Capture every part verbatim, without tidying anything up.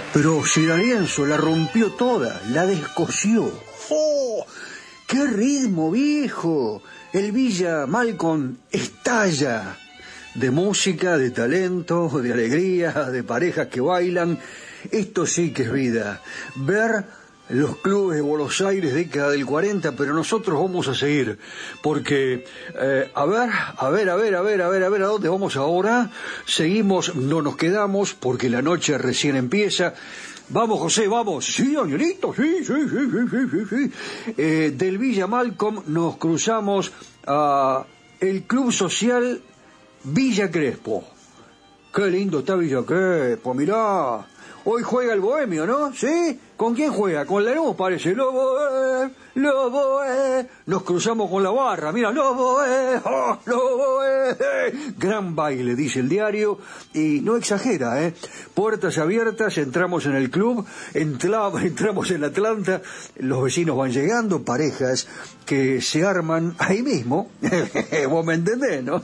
Pero D'Arienzo la rompió toda, la descosió. ¡Oh! ¡Qué ritmo, viejo! El Villa Malcolm estalla. De música, de talento, de alegría, de parejas que bailan. Esto sí que es vida. Ver los clubes de Buenos Aires, década del cuarenta, pero nosotros vamos a seguir. Porque, eh, a ver, a ver, a ver, a ver, a ver, a ver, ¿a dónde vamos ahora? Seguimos, no nos quedamos, porque la noche recién empieza. Vamos, José, vamos. Sí, Danielito, sí, sí, sí, sí, sí, sí, sí. Eh, del Villa Malcolm nos cruzamos a el Club Social Villa Crespo. Qué lindo está Villa Crespo, mirá. Hoy juega el Bohemio, ¿no? ¿Sí? ¿Con quién juega? Con Lanús, parece. Lobo, eh, Lobo, eh. Nos cruzamos con la barra. Mira, Lobo, eh, oh, Lobo, eh, eh. Gran baile, dice el diario. Y no exagera, ¿eh? Puertas abiertas, entramos en el club, entra, entramos en Atlanta, los vecinos van llegando, parejas que se arman ahí mismo. Vos me entendés, ¿no?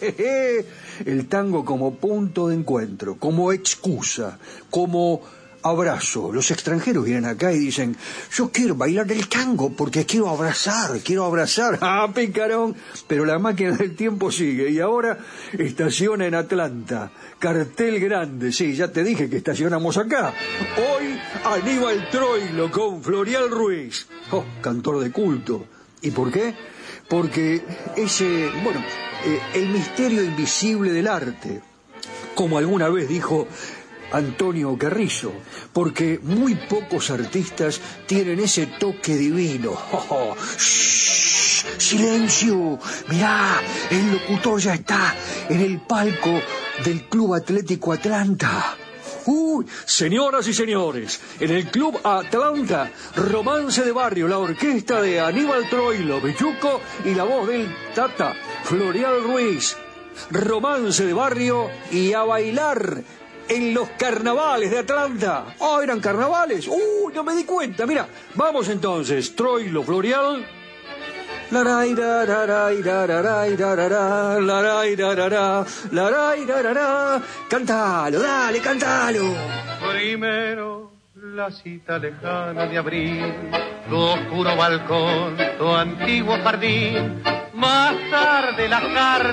El tango como punto de encuentro, como excusa, como abrazo. Los extranjeros vienen acá y dicen, yo quiero bailar el tango porque quiero abrazar, quiero abrazar. ¡Ah, picarón! Pero la máquina del tiempo sigue y ahora estaciona en Atlanta. Cartel grande, sí, ya te dije que estacionamos acá. Hoy Aníbal Troilo con Florial Ruiz. Oh, cantor de culto. ¿Y por qué? Porque ese, bueno, eh, el misterio invisible del arte, como alguna vez dijo Antonio Carrizo, porque muy pocos artistas tienen ese toque divino. Oh, oh. ¡Shh! ¡Silencio! Mirá, el locutor ya está en el palco del Club Atlético Atlanta. Uy, señoras y señores, en el Club Atlanta, Romance de Barrio, la orquesta de Aníbal Troilo, Pichuco y la voz del Tata, Florial Ruiz. Romance de Barrio y a bailar en los carnavales de Atlanta. Oh, ¿eran carnavales? Uy, no me di cuenta. Mira, vamos entonces, Troilo, Florial. Laray, raray, raray, raray, laray, raray, laray, raray. Cántalo, dale, cántalo. Primero la cita lejana de abril, tu oscuro balcón, tu antiguo jardín. Más tarde la carta